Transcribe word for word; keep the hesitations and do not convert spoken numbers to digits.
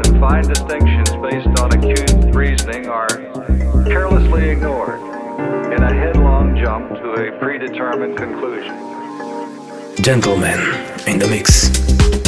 and fine distinctions based on acute reasoning are carelessly ignored in a headlong jump to a predetermined conclusion. Gentleman in the mix.